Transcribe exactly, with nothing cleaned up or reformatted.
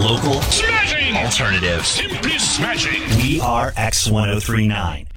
Local. Smashing. Alternative. Simply smashing. We are X ten thirty-nine.